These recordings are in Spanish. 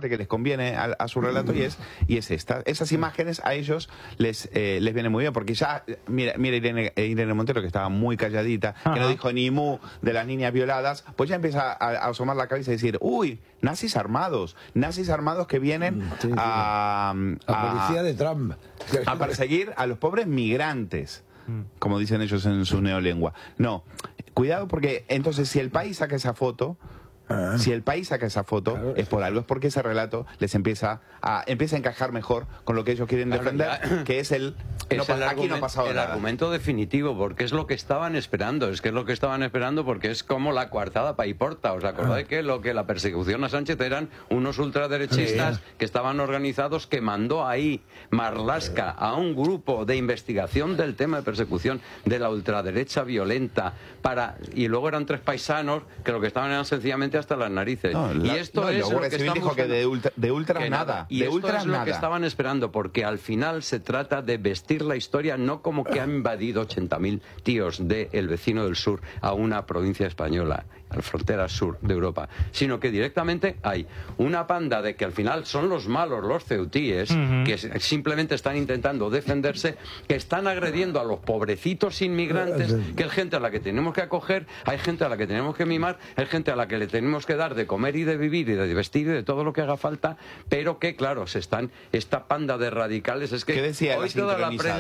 parte que les conviene a su relato y es esta. Esas imágenes a ellos les viene muy bien, porque ya, mira Irene Montero, que estaba muy calladita, que no dijo ni mu de las niñas violadas, pues ya empieza a asomar la cabeza y decir, uy, nazis armados que vienen a policía de Trump, a perseguir a los pobres migrantes, como dicen ellos en su neolengua. No, cuidado, porque entonces si el país saca esa foto, claro, es por algo, es porque ese relato les empieza a encajar mejor con lo que ellos quieren defender, que es aquí no ha pasado nada. El argumento definitivo, porque es lo que estaban esperando, porque es como la coartada paiporta. ¿Os acordáis que la persecución a Sánchez eran unos ultraderechistas que estaban organizados, que mandó ahí Marlaska a un grupo de investigación del tema de persecución de la ultraderecha violenta, y luego eran 3 paisanos que lo que estaban eran sencillamente hasta las narices. Y esto es lo que estamos dijo, que de ultras nada. Y esto es lo que estaban esperando, porque al final se trata de vestir la historia no como que han invadido 80.000 tíos del vecino del sur a una provincia española, a la frontera sur de Europa, sino que directamente hay una panda de que al final son los malos, los ceutíes, que simplemente están intentando defenderse, que están agrediendo a los pobrecitos inmigrantes, que es gente a la que tenemos que acoger, hay gente a la que tenemos que mimar, hay gente a la que le tenemos que dar de comer y de vivir y de vestir y de todo lo que haga falta, pero que claro, esta panda de radicales, es que hoy toda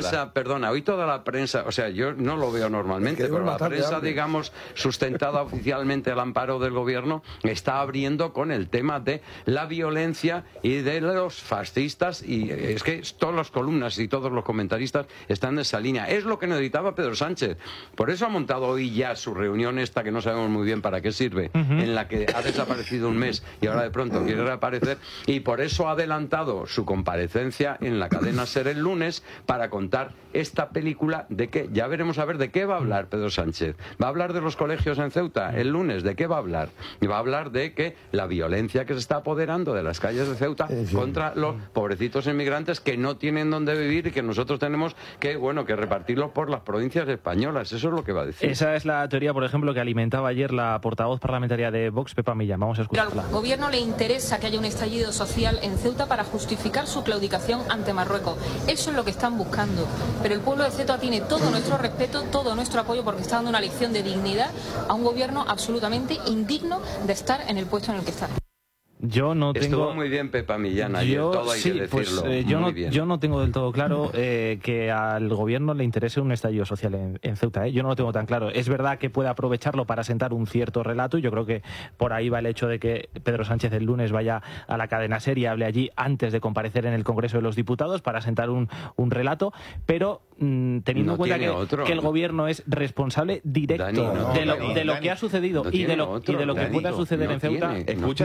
la prensa, o sea, yo no lo veo normalmente, pero la prensa, digamos, sustentada oficialmente al amparo del gobierno, está abriendo con el tema de la violencia y de los fascistas, y es que todas las columnas y todos los comentaristas están en esa línea. Es lo que necesitaba Pedro Sánchez. Por eso ha montado hoy ya su reunión esta, que no sabemos muy bien para qué sirve, en la que ha desaparecido un mes y ahora de pronto quiere reaparecer, y por eso ha adelantado su comparecencia en la cadena SER el lunes para contar esta película de que ya veremos a ver de qué va a hablar Pedro Sánchez. ¿Va a hablar de los colegios en Ceuta el lunes? ¿De qué va a hablar? Y va a hablar de que la violencia que se está apoderando de las calles de Ceuta contra los pobrecitos inmigrantes que no tienen dónde vivir y que nosotros tenemos que repartirlos por las provincias españolas. Eso es lo que va a decir. Esa es la teoría, por ejemplo, que alimentaba ayer la portavoz parlamentaria de Vox, Pepa Millán. Vamos a escucharla. Al gobierno le interesa que haya un estallido social en Ceuta para justificar su claudicación ante Marruecos. Eso es lo que están buscando. Pero el pueblo de Ceuta tiene todo nuestro respeto, todo nuestro apoyo, porque está dando una lección de dignidad a un gobierno absolutamente indigno de estar en el puesto en el que está. Estuvo muy bien Pepa Millán ayer, todo hay que decirlo. Yo no tengo del todo claro que al gobierno le interese un estallido social en Ceuta. Yo no lo tengo tan claro. Es verdad que puede aprovecharlo para sentar un cierto relato, y yo creo que por ahí va el hecho de que Pedro Sánchez el lunes vaya a la cadena SER y hable allí antes de comparecer en el Congreso de los Diputados para sentar un relato, pero teniendo en cuenta que el gobierno es responsable directo de lo que ha sucedido y de lo que pueda suceder en Ceuta,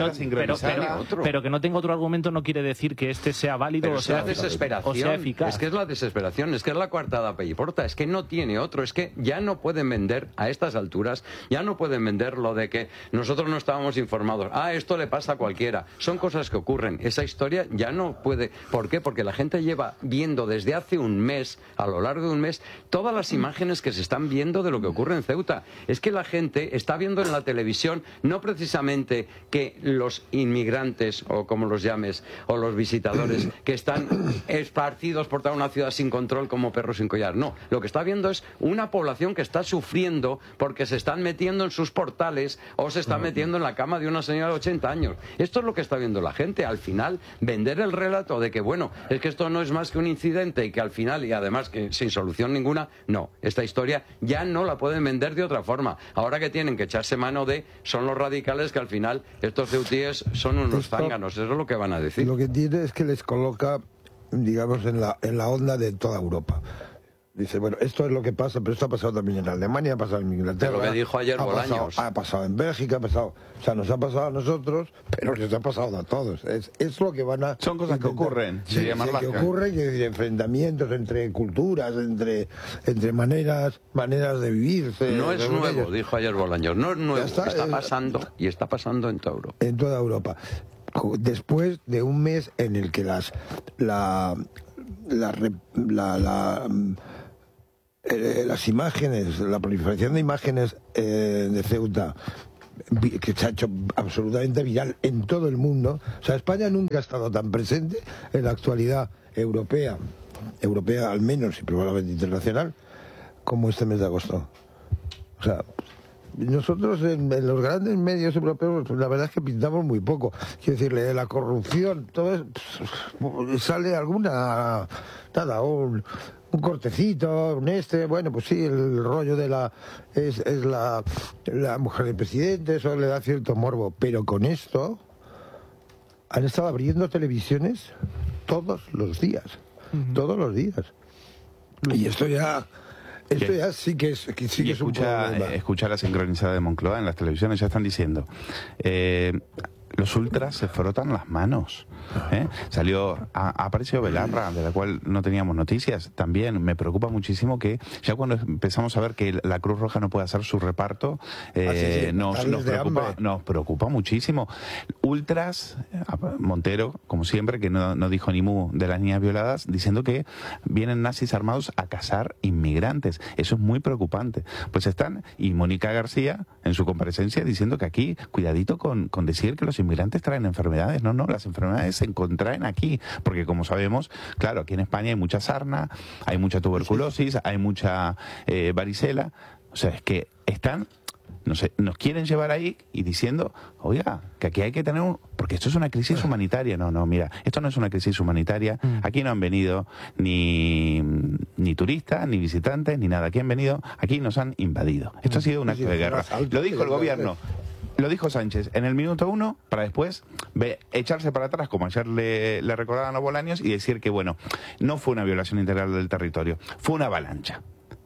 pero que no tenga otro argumento no quiere decir que este sea válido o sea eficaz. Es que es la desesperación, es que es la coartada peiporta, es que no tiene otro, es que ya no pueden vender a estas alturas, ya no pueden vender lo de que nosotros no estábamos informados. Esto le pasa a cualquiera. Son cosas que ocurren. Esa historia ya no puede. ¿Por qué? Porque la gente lleva viendo desde hace un mes, a lo largo de un mes, todas las imágenes que se están viendo de lo que ocurre en Ceuta. Es que la gente está viendo en la televisión no precisamente que los inmigrantes, o como los llames, o los visitadores que están esparcidos por toda una ciudad sin control como perros sin collar. No, lo que está viendo es una población que está sufriendo porque se están metiendo en sus portales o se están metiendo en la cama de una señora de 80 años. Esto es lo que está viendo la gente. Al final, vender el relato de que, bueno, es que esto no es más que un incidente y que al final, y además que sin solución ninguna, no. Esta historia ya no la pueden vender de otra forma. Ahora que tienen que echarse mano son los radicales, que al final estos ceutíes son unos zánganos, eso es lo que van a decir. Lo que tiene es que les coloca, digamos, en la onda de toda Europa. Dice, bueno, esto es lo que pasa, pero esto ha pasado también en Alemania, ha pasado en Inglaterra. Lo que dijo ayer Bolaños. Ha pasado en Bélgica, ha pasado... O sea, nos ha pasado a nosotros, pero les ha pasado a todos. Es lo que van a... Son cosas que ocurren. Sí, que ocurren, y enfrentamientos entre culturas, entre maneras de vivir. No es nuevo, dijo ayer Bolaños. No es nuevo, está pasando, y está pasando en toda Europa. En toda Europa. Después de un mes en el que las imágenes, la proliferación de imágenes de Ceuta que se ha hecho absolutamente viral en todo el mundo. O sea, España nunca ha estado tan presente en la actualidad europea al menos y probablemente internacional, como este mes de agosto. O sea, nosotros en los grandes medios europeos, pues, la verdad es que pintamos muy poco. Quiero decirle, la corrupción, todo es, sale alguna, nada, un cortecito, bueno, pues sí, el rollo de la mujer del presidente, eso le da cierto morbo, pero con esto han estado abriendo televisiones todos los días, todos los días. Y esto ya sí que es un problema. Escucha la sincronizada de Moncloa en las televisiones, ya están diciendo los ultras se frotan las manos. Ha aparecido Belarra, de la cual no teníamos noticias. También me preocupa muchísimo que ya cuando empezamos a ver que la Cruz Roja no puede hacer su reparto, nos preocupa muchísimo. Ultras, Montero, como siempre, que no dijo ni mu de las niñas violadas, diciendo que vienen nazis armados a cazar inmigrantes. Eso es muy preocupante. Pues y Mónica García, en su comparecencia, diciendo que aquí, cuidadito con decir que los inmigrantes traen enfermedades. No, las enfermedades se contraen aquí, porque como sabemos, claro, aquí en España hay mucha sarna, hay mucha tuberculosis, hay mucha varicela. O sea, es que nos quieren llevar ahí y diciendo, oiga, que aquí hay que tener porque esto es una crisis humanitaria. No, mira, esto no es una crisis humanitaria. Aquí no han venido ni turistas, ni visitantes, ni nada. Aquí nos han invadido. Esto ha sido un acto de guerra. Lo dijo el gobierno. Lo dijo Sánchez en el minuto 1 para después echarse para atrás, como ayer le recordaban a Bolaños, y decir que, bueno, no fue una violación integral del territorio, fue una avalancha.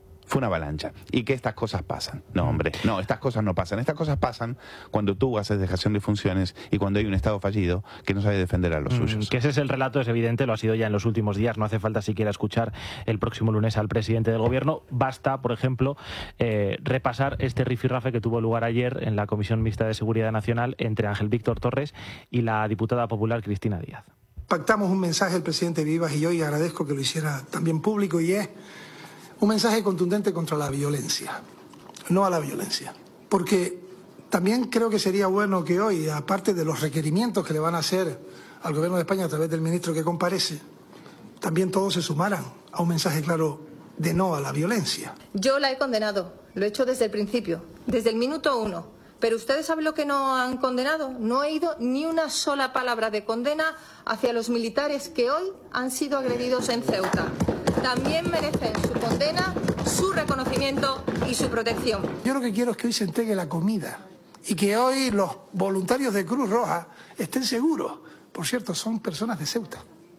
Y que estas cosas pasan. No, hombre, no, estas cosas no pasan. Estas cosas pasan cuando tú haces dejación de funciones y cuando hay un Estado fallido que no sabe defender a los suyos. Que ese es el relato, es evidente, lo ha sido ya en los últimos días. No hace falta siquiera escuchar el próximo lunes al presidente del gobierno. Basta, por ejemplo, repasar este rifirrafe que tuvo lugar ayer en la Comisión Mixta de Seguridad Nacional entre Ángel Víctor Torres y la diputada popular Cristina Díaz. Pactamos un mensaje el presidente Vivas y yo, y agradezco que lo hiciera también público, y es un mensaje contundente contra la violencia, no a la violencia. Porque también creo que sería bueno que hoy, aparte de los requerimientos que le van a hacer al Gobierno de España a través del ministro que comparece, también todos se sumaran a un mensaje claro de no a la violencia. Yo la he condenado, lo he hecho desde el principio, desde el minuto 1. Pero ¿ustedes saben lo que no han condenado? No he oído ni una sola palabra de condena hacia los militares que hoy han sido agredidos en Ceuta. También merecen su condena, su reconocimiento y su protección. Yo lo que quiero es que hoy se entregue la comida y que hoy los voluntarios de Cruz Roja estén seguros. Por cierto, son personas de Ceuta.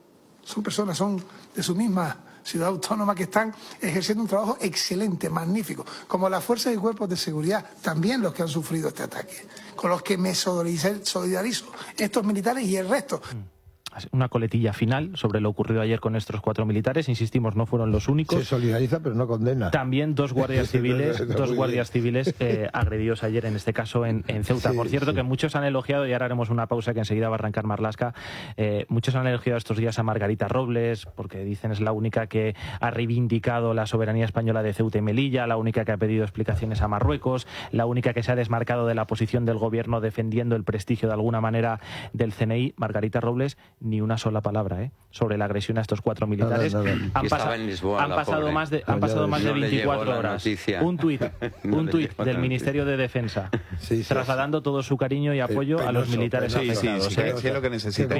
Son de su misma ciudad autónoma, que están ejerciendo un trabajo excelente, magnífico, como las fuerzas y cuerpos de seguridad, también los que han sufrido este ataque, con los que me solidarizo, estos militares y el resto. Una coletilla final sobre lo ocurrido ayer con estos 4 militares. Insistimos, no fueron los únicos. Se solidariza, pero no condena. También 2 guardias civiles agredidos ayer, en este caso en Ceuta. Por cierto, que muchos han elogiado, y ahora haremos una pausa que enseguida va a arrancar Marlaska, muchos han elogiado estos días a Margarita Robles, porque dicen es la única que ha reivindicado la soberanía española de Ceuta y Melilla, la única que ha pedido explicaciones a Marruecos, la única que se ha desmarcado de la posición del gobierno defendiendo el prestigio de alguna manera del CNI. Margarita Robles, ni una sola palabra sobre la agresión a estos 4 militares. Han pasado más de 24 horas. Un tuit del Ministerio de Defensa trasladando todo su cariño y apoyo a los militares afectados. Sí, es lo que necesitan.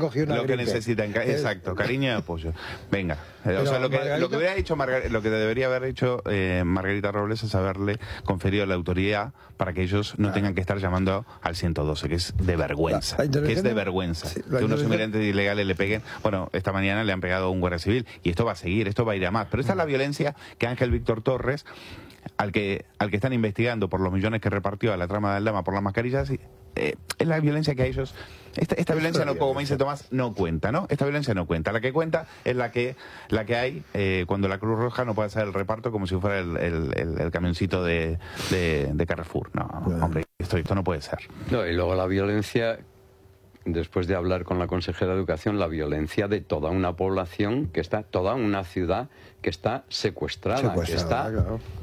Exacto, cariño y apoyo. Venga. O sea, lo que debería haber hecho Margarita Robles es haberle conferido la autoridad para que ellos no tengan que estar llamando al 112, que es de vergüenza. Que unos inmigrantes ilegales le peguen. Bueno, esta mañana le han pegado a un guardia civil y esto va a seguir, esto va a ir a más. Pero esta es la violencia que Ángel Víctor Torres, al que están investigando por los millones que repartió a la trama de Aldama por las mascarillas, es la violencia que a ellos... Esta violencia, no, como dice Tomás, no cuenta, ¿no? Esta violencia no cuenta. La que cuenta es la que hay cuando la Cruz Roja no puede hacer el reparto como si fuera el camioncito de Carrefour. No, hombre, esto no puede ser. No, y luego la violencia... Después de hablar con la consejera de Educación, la violencia de toda una población toda una ciudad que está secuestrada, que está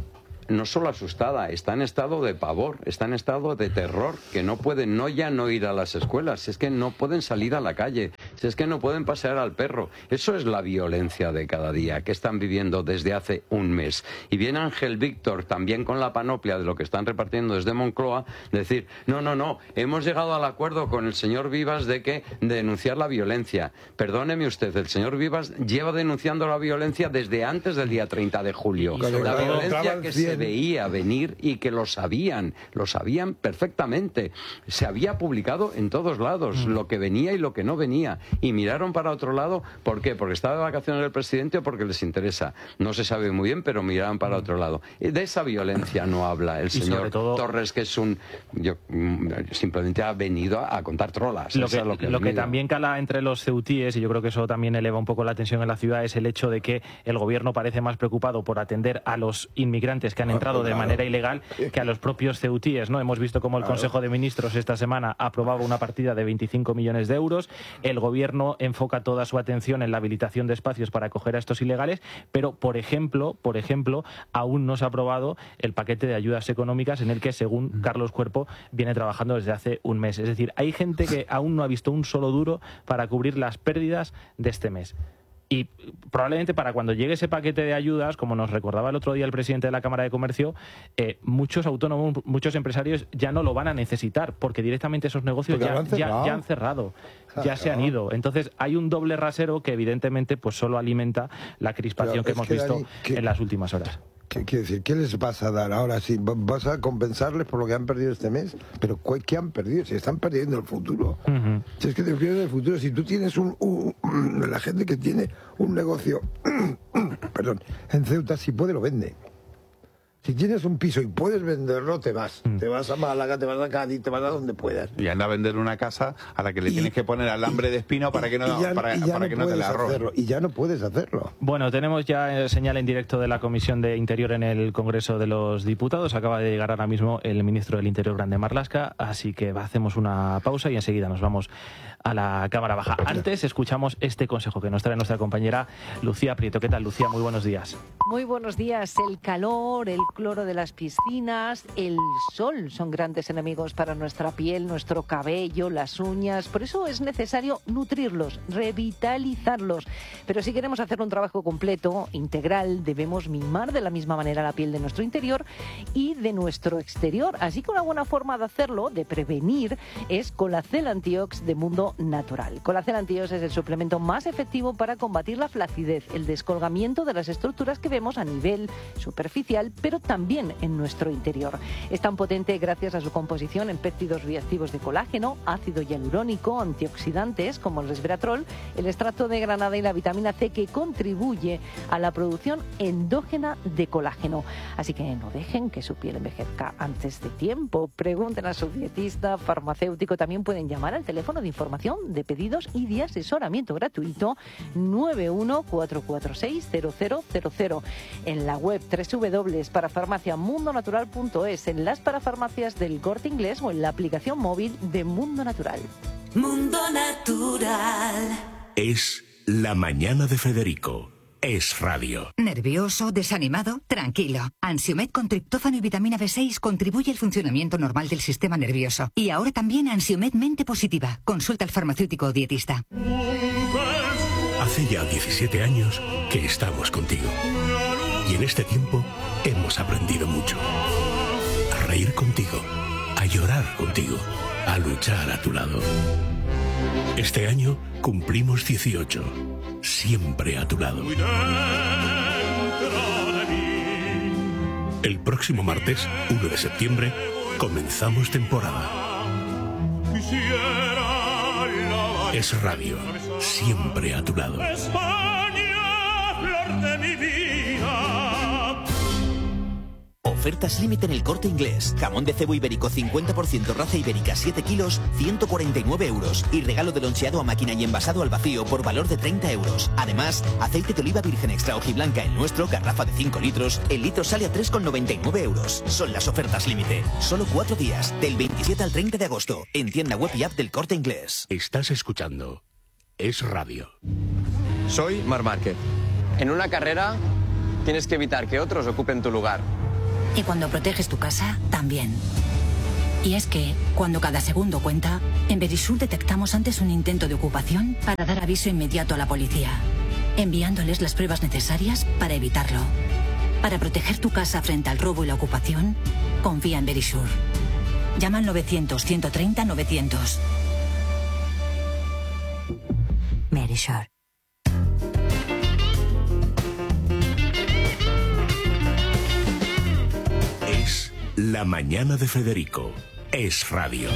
no solo asustada, está en estado de pavor, está en estado de terror, que no pueden ya no ir a las escuelas, si es que no pueden salir a la calle, si es que no pueden pasear al perro. Eso es la violencia de cada día que están viviendo desde hace un mes. Y viene Ángel Víctor, también con la panoplia de lo que están repartiendo desde Moncloa, decir, no, hemos llegado al acuerdo con el señor Vivas de denunciar la violencia. Perdóneme usted, el señor Vivas lleva denunciando la violencia desde antes del día 30 de julio. La violencia que se veía venir y que lo sabían perfectamente. Se había publicado en todos lados lo que venía y lo que no venía. Y miraron para otro lado, ¿por qué? Porque estaba de vacaciones el presidente o porque les interesa. No se sabe muy bien, pero miraron para otro lado. De esa violencia no habla el señor Torres, que es simplemente ha venido a contar trolas. Lo que también cala entre los ceutíes, y yo creo que eso también eleva un poco la tensión en la ciudad, es el hecho de que el gobierno parece más preocupado por atender a los inmigrantes que han entrado de manera ilegal que a los propios ceutíes, ¿no? Hemos visto cómo el Consejo de Ministros esta semana aprobaba una partida de 25 millones de euros. El gobierno enfoca toda su atención en la habilitación de espacios para acoger a estos ilegales, pero, por ejemplo, aún no se ha aprobado el paquete de ayudas económicas en el que, según Carlos Cuerpo, viene trabajando desde hace un mes. Es decir, hay gente que aún no ha visto un solo duro para cubrir las pérdidas de este mes. Y probablemente para cuando llegue ese paquete de ayudas, como nos recordaba el otro día el presidente de la Cámara de Comercio, muchos autónomos, muchos empresarios ya no lo van a necesitar, porque directamente esos negocios ya han cerrado, ya se han ido. Entonces hay un doble rasero que evidentemente pues solo alimenta la crispación que hemos visto en las últimas horas. Quiero decir, ¿qué les vas a dar ahora? Si vas a compensarles por lo que han perdido este mes, pero ¿qué han perdido? Si están perdiendo el futuro. Si es que te pierdes el futuro, si tú tienes la gente que tiene un negocio, perdón, en Ceuta, si puede lo vende. Si tienes un piso y puedes venderlo, te vas. Te vas a Málaga, te vas a Cádiz, te vas a donde puedas. Y anda a vender una casa a la que le tienes que poner alambre de espino para que no te la roben. Y ya no puedes hacerlo. Bueno, tenemos ya señal en directo de la Comisión de Interior en el Congreso de los Diputados. Acaba de llegar ahora mismo el ministro del Interior, Grande Marlaska, así que hacemos una pausa y enseguida nos vamos a la Cámara Baja. Antes escuchamos este consejo que nos trae nuestra compañera Lucía Prieto. ¿Qué tal, Lucía? Muy buenos días. Muy buenos días. El calor, el cloro de las piscinas, el sol son grandes enemigos para nuestra piel, nuestro cabello, las uñas. Por eso es necesario nutrirlos, revitalizarlos. Pero si queremos hacer un trabajo completo, integral, debemos mimar de la misma manera la piel de nuestro interior y de nuestro exterior. Así que una buena forma de hacerlo, de prevenir, es Colacel Antiox de Mundo Natural. Colacel Antiox es el suplemento más efectivo para combatir la flacidez, el descolgamiento de las estructuras que vemos a nivel superficial, pero también en nuestro interior. Es tan potente gracias a su composición en péptidos bioactivos de colágeno, ácido hialurónico, antioxidantes como el resveratrol, el extracto de granada y la vitamina C, que contribuye a la producción endógena de colágeno. Así que no dejen que su piel envejezca antes de tiempo. Pregunten a su dietista, farmacéutico. También pueden llamar al teléfono de información, de pedidos y de asesoramiento gratuito 914460000, en la web www.parafarmaciamundonatural.es, en las parafarmacias del Corte Inglés o en la aplicación móvil de Mundo Natural. Mundo Natural. Es la mañana de Federico. Es radio. ¿Nervioso? ¿Desanimado? Tranquilo. Ansiomed con triptófano y vitamina B6 contribuye al funcionamiento normal del sistema nervioso. Y ahora también Ansiomed Mente Positiva. Consulta al farmacéutico o dietista. Hace ya 17 años que estamos contigo. Y en este tiempo hemos aprendido mucho. A reír contigo, a llorar contigo, a luchar a tu lado. Este año cumplimos 18. Siempre a tu lado. El próximo martes, 1 de septiembre, comenzamos temporada. Es radio. Siempre a tu lado. Ofertas límite en el Corte Inglés. Jamón de cebo ibérico 50% raza ibérica 7 kilos, 149 euros. Y regalo de loncheado a máquina y envasado al vacío por valor de 30 euros. Además, aceite de oliva virgen extra hojiblanca el nuestro, garrafa de 5 litros. El litro sale a 3,99 euros. Son las ofertas límite. Solo 4 días, del 27 al 30 de agosto. En tienda web y app del Corte Inglés. Estás escuchando Es Radio. Soy Marc Márquez. En una carrera tienes que evitar que otros ocupen tu lugar. Y cuando proteges tu casa, también. Y es que, cuando cada segundo cuenta, en Verisur detectamos antes un intento de ocupación para dar aviso inmediato a la policía, enviándoles las pruebas necesarias para evitarlo. Para proteger tu casa frente al robo y la ocupación, confía en Verisur. Llama al 900-130-900. Verisur. Es La Mañana de Federico. Es radio.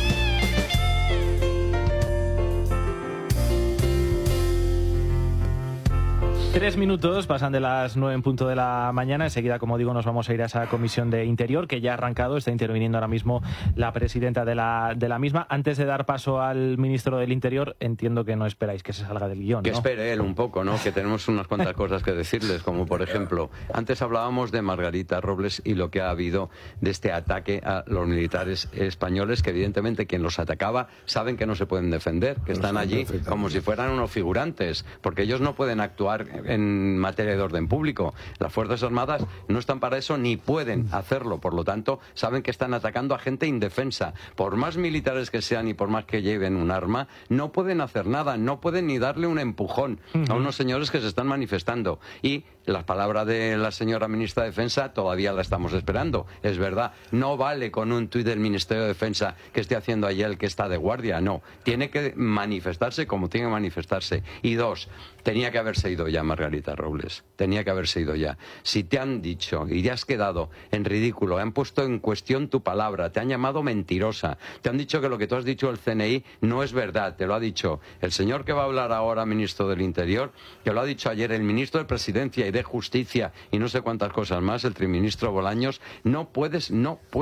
Tres minutos, pasan de las 9 en punto de la mañana. Enseguida, como digo, nos vamos a ir a esa comisión de Interior que ya ha arrancado. Está interviniendo ahora mismo la presidenta de la misma. Antes de dar paso al ministro del Interior, entiendo que no esperáis que se salga del guión, ¿no? Que espere él un poco, ¿no? Que tenemos unas cuantas cosas que decirles, como por ejemplo, antes hablábamos de Margarita Robles y lo que ha habido de este ataque a los militares españoles, que evidentemente quien los atacaba saben que no se pueden defender, que están allí como si fueran unos figurantes, porque ellos no pueden actuar en materia de orden público. Las Fuerzas Armadas no están para eso ni pueden hacerlo, por lo tanto saben que están atacando a gente indefensa. Por más militares que sean y por más que lleven un arma, no pueden hacer nada, no pueden ni darle un empujón a unos señores que se están manifestando. Y la palabra de la señora ministra de Defensa todavía la estamos esperando. Es verdad, no vale con un tuit del Ministerio de Defensa que esté haciendo allí el que está de guardia, no. Tiene que manifestarse como tiene que manifestarse. Y dos, tenía que haberse ido ya Margarita Robles, tenía que haberse ido ya. Si te han dicho y te has quedado en ridículo, han puesto en cuestión tu palabra, te han llamado mentirosa, te han dicho que lo que tú has dicho del CNI no es verdad, te lo ha dicho el señor que va a hablar ahora, ministro del Interior, que lo ha dicho ayer el ministro de Presidencia y de Justicia y no sé cuántas cosas más, el ministro Bolaños. No puedes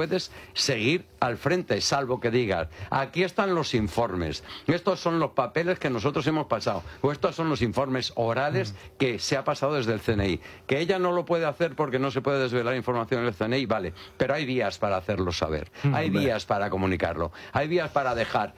seguir al frente, salvo que digas, aquí están los informes, estos son los papeles que nosotros hemos pasado, o estos son los informes orales que se ha pasado desde el CNI. Que ella no lo puede hacer porque no se puede desvelar información del CNI, vale, pero hay vías para hacerlo saber, hay vías para comunicarlo, hay vías para dejar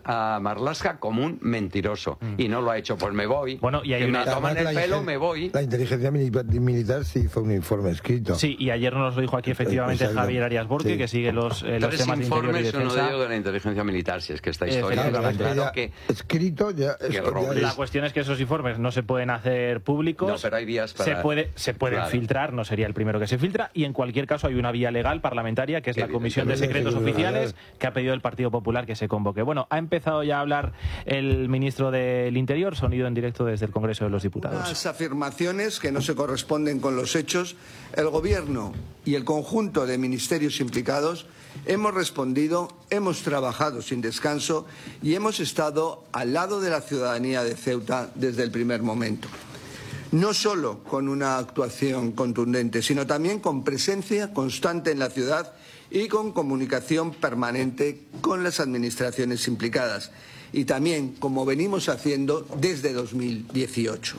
a Marlaska como un mentiroso, y no lo ha hecho. Pues me voy, bueno, y hay me toman el pelo, me voy. La inteligencia militar sí hizo un informe escrito. Sí, y ayer nos lo dijo aquí efectivamente Javier Arias Borque, sí, que sigue los temas de interior y defensa. Uno de ellos de la inteligencia militar, si es que esta historia claro que escrito ya, la cuestión es que esos informes no se pueden hacer públicos. No, pero hay vías para... Se pueden filtrar, no sería el primero que se filtra, y en cualquier caso hay una vía legal parlamentaria, que es la Comisión de Secretos Oficiales, que ha pedido el Partido Popular que se convoque. Bueno, ha empezado ya a hablar el ministro del Interior, sonido en directo desde el Congreso de los Diputados. Unas afirmaciones que no se corresponden con los hechos. El Gobierno y el conjunto de ministerios implicados hemos respondido, hemos trabajado sin descanso y hemos estado al lado de la ciudadanía de Ceuta desde el primer momento. No solo con una actuación contundente, sino también con presencia constante en la ciudad y con comunicación permanente con las administraciones implicadas. Y también, como venimos haciendo desde 2018.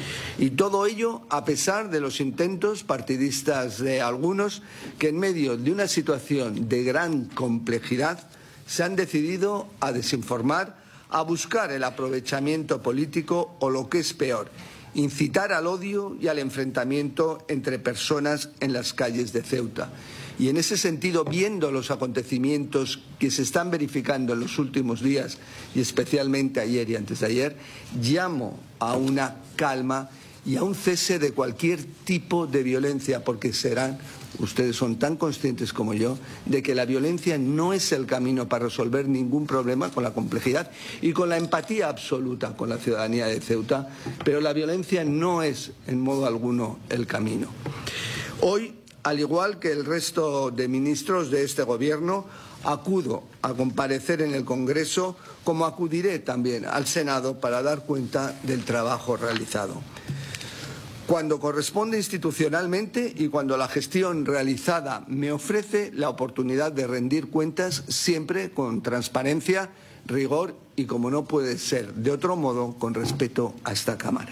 Y todo ello a pesar de los intentos partidistas de algunos que en medio de una situación de gran complejidad se han decidido a desinformar, a buscar el aprovechamiento político o, lo que es peor, incitar al odio y al enfrentamiento entre personas en las calles de Ceuta. Y en ese sentido, viendo los acontecimientos que se están verificando en los últimos días, y especialmente ayer y antes de ayer, llamo a una calma y a un cese de cualquier tipo de violencia, porque ustedes son tan conscientes como yo de que la violencia no es el camino para resolver ningún problema, con la complejidad y con la empatía absoluta con la ciudadanía de Ceuta, pero la violencia no es en modo alguno el camino. Hoy, al igual que el resto de ministros de este Gobierno, acudo a comparecer en el Congreso, como acudiré también al Senado para dar cuenta del trabajo realizado. Cuando corresponde institucionalmente y cuando la gestión realizada me ofrece la oportunidad de rendir cuentas, siempre con transparencia, rigor y, como no puede ser de otro modo, con respeto a esta Cámara.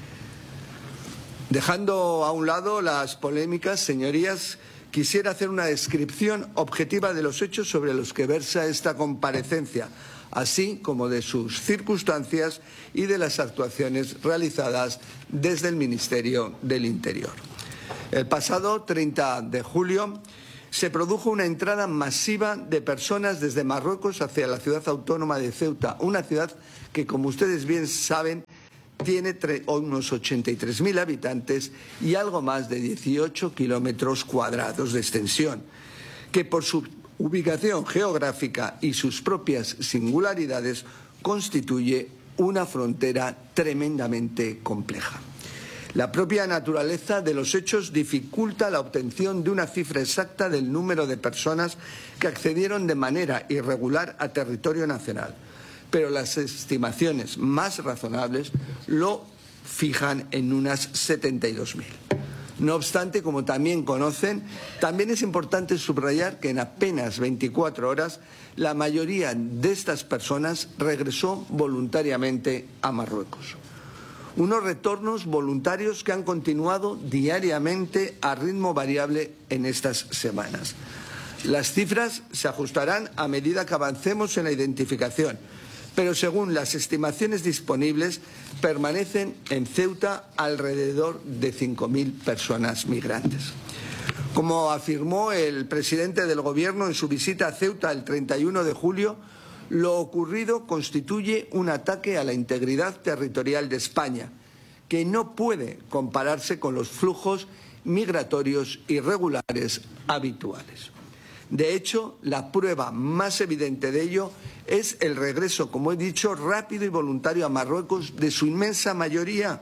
Dejando a un lado las polémicas, señorías, quisiera hacer una descripción objetiva de los hechos sobre los que versa esta comparecencia, así como de sus circunstancias y de las actuaciones realizadas desde el Ministerio del Interior. El pasado 30 de julio, se produjo una entrada masiva de personas desde Marruecos hacia la ciudad autónoma de Ceuta, una ciudad que, como ustedes bien saben, tiene unos 83.000 habitantes y algo más de 18 kilómetros cuadrados de extensión, que por su ubicación geográfica y sus propias singularidades constituye una frontera tremendamente compleja. La propia naturaleza de los hechos dificulta la obtención de una cifra exacta del número de personas que accedieron de manera irregular a territorio nacional, pero las estimaciones más razonables lo fijan en unas 72.000. No obstante, como también conocen, también es importante subrayar que en apenas 24 horas la mayoría de estas personas regresó voluntariamente a Marruecos. Unos retornos voluntarios que han continuado diariamente a ritmo variable en estas semanas. Las cifras se ajustarán a medida que avancemos en la identificación, pero según las estimaciones disponibles, permanecen en Ceuta alrededor de 5.000 personas migrantes. Como afirmó el presidente del Gobierno en su visita a Ceuta el 31 de julio, lo ocurrido constituye un ataque a la integridad territorial de España, que no puede compararse con los flujos migratorios irregulares habituales. De hecho, la prueba más evidente de ello es el regreso, como he dicho, rápido y voluntario a Marruecos de su inmensa mayoría,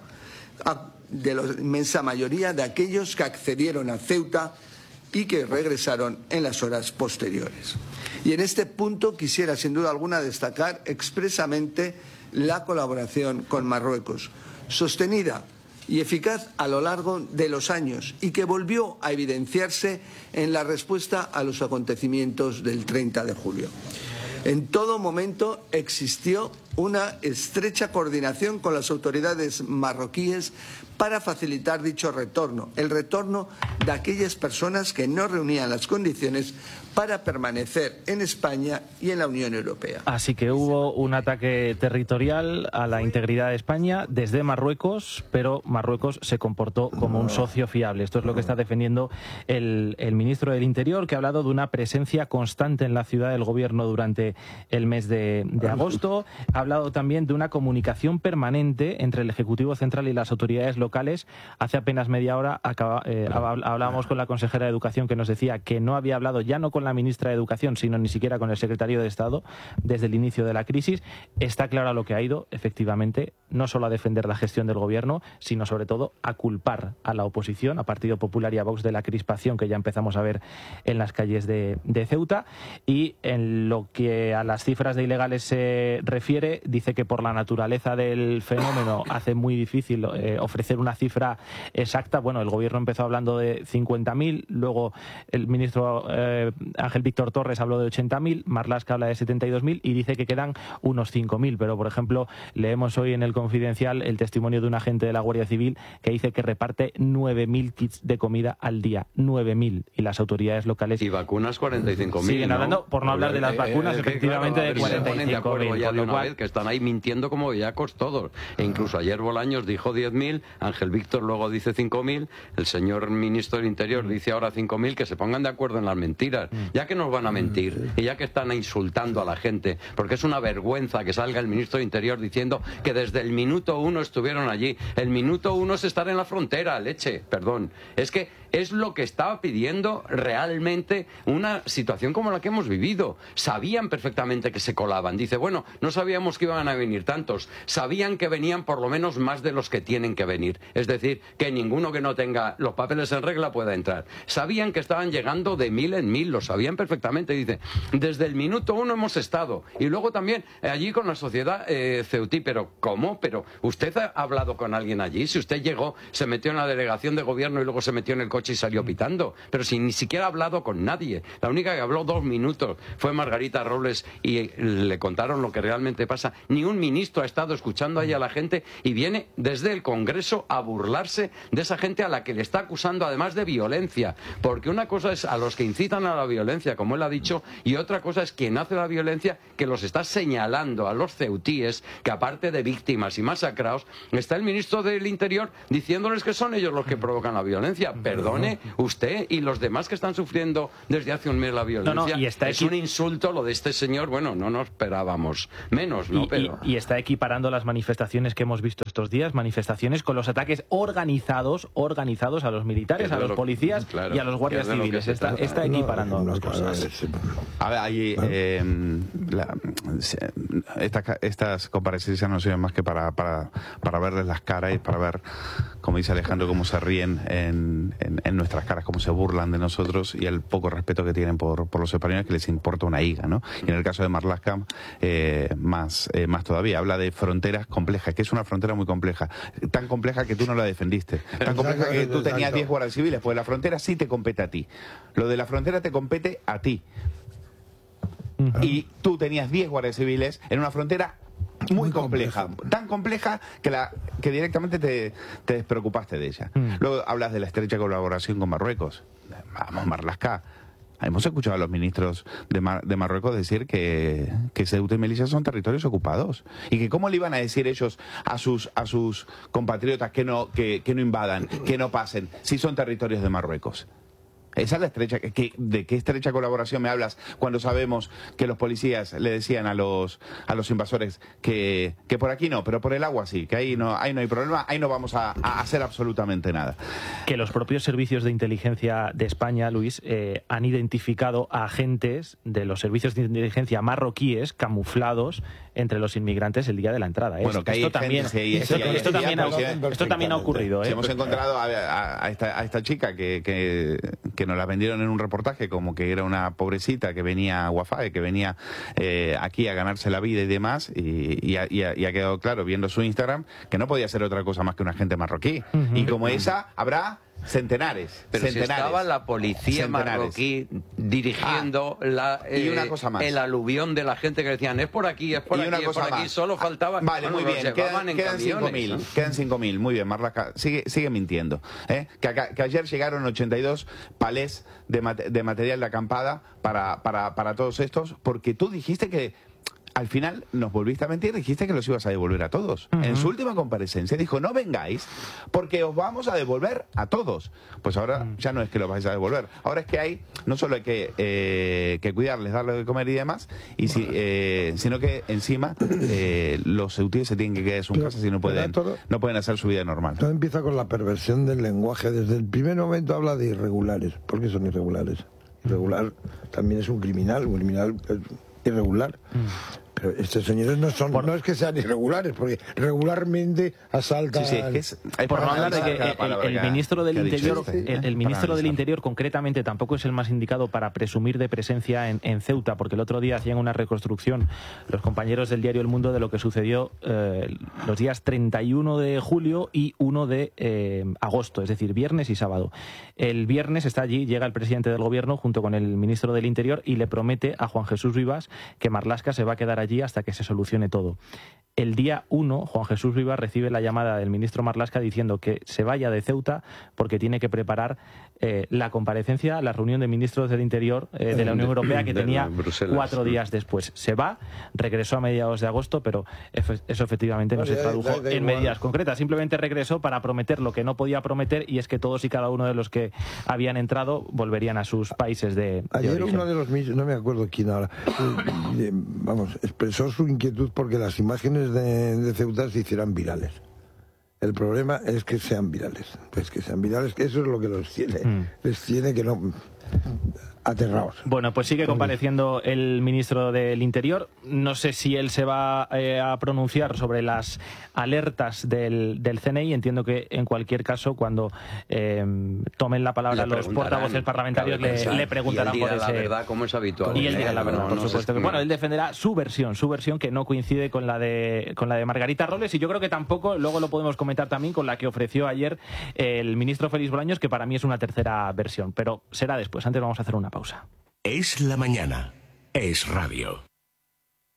de aquellos que accedieron a Ceuta y que regresaron en las horas posteriores. Y en este punto quisiera, sin duda alguna, destacar expresamente la colaboración con Marruecos, sostenida y eficaz a lo largo de los años y que volvió a evidenciarse en la respuesta a los acontecimientos del 30 de julio. En todo momento existió una estrecha coordinación con las autoridades marroquíes para facilitar dicho retorno, el retorno de aquellas personas que no reunían las condiciones para permanecer en España y en la Unión Europea. Así que hubo un ataque territorial a la integridad de España desde Marruecos, pero Marruecos se comportó como un socio fiable. Esto es lo que está defendiendo el ministro del Interior, que ha hablado de una presencia constante en la ciudad del Gobierno durante el mes de agosto. Ha hablado también de una comunicación permanente entre el Ejecutivo Central y las autoridades locales. Hace apenas media hora hablábamos con la consejera de Educación, que nos decía que no había hablado ya no con la ministra de Educación, sino ni siquiera con el secretario de Estado desde el inicio de la crisis. Está claro a lo que ha ido, efectivamente, no solo a defender la gestión del Gobierno, sino sobre todo a culpar a la oposición, a Partido Popular y a Vox, de la crispación que ya empezamos a ver en las calles de Ceuta. Y en lo que a las cifras de ilegales se refiere, dice que por la naturaleza del fenómeno hace muy difícil ofrecer una cifra exacta. Bueno, el Gobierno empezó hablando de 50.000, luego el ministro Ángel Víctor Torres habló de 80.000, Marlaska habla de 72.000 y dice que quedan unos 5.000. Pero, por ejemplo, leemos hoy en el Confidencial el testimonio de un agente de la Guardia Civil que dice que reparte 9.000 kits de comida al día. 9.000. Y las autoridades locales... Y vacunas 45.000. Siguen hablando, por no hablar de las vacunas, efectivamente, de 45.000. Ya de una vez, que están ahí mintiendo como bellacos todos. E incluso ayer Bolaños dijo 10.000, Ángel Víctor luego dice 5.000, el señor ministro del Interior dice ahora 5.000, que se pongan de acuerdo en las mentiras. Ya que nos van a mentir y ya que están insultando a la gente, porque es una vergüenza que salga el ministro de Interior diciendo que desde el minuto 1 estuvieron allí. El minuto 1 es estar en la frontera, leche, perdón. Es que es lo que estaba pidiendo realmente una situación como la que hemos vivido. Sabían perfectamente que se colaban. Dice, bueno, no sabíamos que iban a venir tantos. Sabían que venían por lo menos más de los que tienen que venir. Es decir, que ninguno que no tenga los papeles en regla pueda entrar. Sabían que estaban llegando de 1000 en 1000, lo sabían perfectamente. Dice, desde el minuto 1 hemos estado. Y luego también allí con la sociedad ceutí. Pero, ¿cómo? Pero, ¿usted ha hablado con alguien allí? Si usted llegó, se metió en la delegación de gobierno y luego se metió en el coche y salió pitando, pero si ni siquiera ha hablado con nadie. La única que habló 2 minutos fue Margarita Robles y le contaron lo que realmente pasa. pasa. Ni un ministro ha estado escuchando ahí a la gente y viene desde el Congreso a burlarse de esa gente a la que le está acusando además de violencia. Porque una cosa es a los que incitan a la violencia, como él ha dicho, y otra cosa es quien hace la violencia, que los está señalando a los ceutíes, que aparte de víctimas y masacrados, está el ministro del Interior diciéndoles que son ellos los que provocan la violencia. Perdone usted y los demás que están sufriendo desde hace un mes la violencia. Y está es un insulto lo de este señor. Bueno, no nos esperábamos menos, ¿no? Y está equiparando las manifestaciones que hemos visto estos días, manifestaciones con los ataques organizados a los militares, a los policías y a los guardias civiles. Está equiparando ambas cosas. A ver, ahí estas comparecencias no sirven más que para verles las caras y para ver, como dice Alejandro, cómo se ríen en nuestras caras, cómo se burlan de nosotros y el poco respeto que tienen por los españoles, que les importa una higa, ¿no? Y en el caso de Marlaska, más todavía. Habla de fronteras complejas, que es una frontera muy compleja. Tan compleja que tú no la defendiste. Tan compleja que tú tenías 10 guardias civiles, pues la frontera sí te compete a ti. Lo de la frontera te compete a ti. Y tú tenías 10 guardias civiles en una frontera muy compleja, tan compleja que directamente te despreocupaste de ella. Luego hablas de la estrecha colaboración con Marruecos. Vamos, Marlaska. Hemos escuchado a los ministros de Marruecos decir que Ceuta y Melilla son territorios ocupados y que cómo le iban a decir ellos a sus compatriotas que no invadan, que no pasen, si son territorios de Marruecos. Esa es la estrecha. ¿De qué estrecha colaboración me hablas cuando sabemos que los policías le decían a los invasores que por aquí no, pero por el agua sí, que ahí no hay problema, ahí no vamos a hacer absolutamente nada? Que los propios servicios de inteligencia de España, Luis, han identificado a agentes de los servicios de inteligencia marroquíes camuflados entre los inmigrantes el día de la entrada. Bueno, que esto también ha ocurrido. Si hemos encontrado a esta chica que nos la vendieron en un reportaje como que era una pobrecita que venía a Wafae, que venía aquí a ganarse la vida y demás, y ha quedado claro viendo su Instagram que no podía ser otra cosa más que un agente marroquí. Y como esa habrá centenares. Pero si estaba la policía marroquí dirigiendo y una cosa más. el aluvión de la gente que decían es por aquí, es aquí, solo faltaba... Vale, muy bien, quedan 5.000, muy bien, Marlaska, sigue mintiendo. Que ayer llegaron 82 palés de material de acampada para todos estos, porque tú dijiste que al final nos volviste a mentir, dijiste que los ibas a devolver a todos. En su última comparecencia dijo, no vengáis porque os vamos a devolver a todos. Pues ahora ya no es que los vais a devolver. Ahora es que no solo hay que cuidarles, darles de comer y demás, sino que encima los ceutíes se tienen que quedar en sus casas y no pueden hacer su vida normal. Todo empieza con la perversión del lenguaje. Desde el primer momento habla de irregulares. ¿Por qué son irregulares? Irregular también es un criminal es irregular. Pero estos señores no es que sean irregulares, porque regularmente asaltan... Por no hablar de que el ministro del Interior, el ministro del Interior concretamente tampoco es el más indicado para presumir de presencia en Ceuta, porque el otro día hacían una reconstrucción los compañeros del diario El Mundo de lo que sucedió los días 31 de julio y 1 de agosto, es decir, viernes y sábado. El viernes está allí, llega el presidente del gobierno junto con el ministro del Interior y le promete a Juan Jesús Rivas que Marlaska se va a quedar allí hasta que se solucione todo. El día 1, Juan Jesús Rivas recibe la llamada del ministro Marlaska diciendo que se vaya de Ceuta porque tiene que preparar la comparecencia, la reunión de ministros del Interior de la Unión Europea que tenía Bruselas. 4 días después. Se va, regresó a mediados de agosto, pero eso efectivamente no se tradujo en medidas concretas. Simplemente regresó para prometer lo que no podía prometer, y es que todos y cada uno de los que habían entrado volverían a sus países de Ayer origen. Uno de los ministros, no me acuerdo quién ahora, expresó su inquietud porque las imágenes de Ceuta se hicieran virales. El problema es que sean virales. Pues que sean virales, que eso es lo que los tiene. Les tiene que no... aterrados. Bueno, pues sigue compareciendo el ministro del Interior. No sé si él se va a pronunciar sobre las alertas del CNI. Entiendo que en cualquier caso, cuando tomen la palabra los portavoces parlamentarios, le preguntarán por ese... la verdad, como es habitual. Y él dirá la verdad, por supuesto. Bueno, él defenderá su versión que no coincide con la de Margarita Robles, y yo creo que tampoco, luego lo podemos comentar también, con la que ofreció ayer el ministro Félix Bolaños, que para mí es una tercera versión, pero será después. Antes vamos a hacer una pausa. Es la mañana. Es radio.